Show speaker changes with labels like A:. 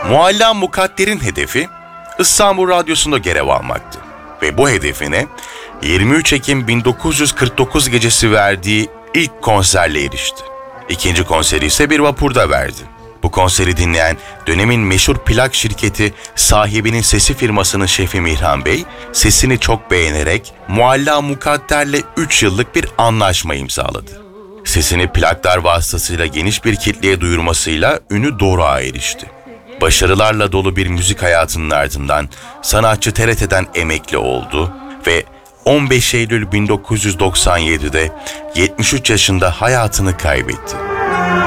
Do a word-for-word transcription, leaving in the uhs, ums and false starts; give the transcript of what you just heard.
A: Mualla Mukadder'in hedefi İstanbul Radyosu'nda görev almaktı ve bu hedefine yirmi üç Ekim bin dokuz yüz kırk dokuz gecesi verdiği ilk konserle erişti. İkinci konseri ise bir vapurda verdi. Bu konseri dinleyen dönemin meşhur plak şirketi sahibinin sesi firmasının şefi Mihran Bey, sesini çok beğenerek Mualla Mukadder'le üç yıllık bir anlaşma imzaladı. Sesini plaklar vasıtasıyla geniş bir kitleye duyurmasıyla ünü doruğa erişti. Başarılarla dolu bir müzik hayatının ardından sanatçı T R T'den emekli oldu ve on beş Eylül bin dokuz yüz doksan yedi'de yetmiş üç yaşında hayatını kaybetti.